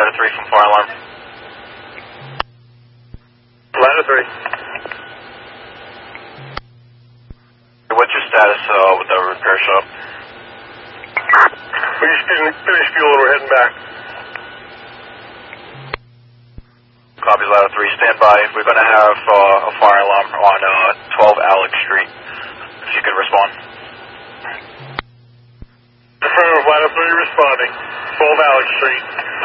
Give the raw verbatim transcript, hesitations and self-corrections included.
Ladder three from fire alarm. Ladder three. What's your status uh, with the repair shop? We just finished finish fuel and we're heading back. Copy, Ladder three. Stand by. We're going to have uh, a fire alarm on uh, twelve Alex Street. If you could respond. Affirmative, Ladder three responding. twelve Alex Street.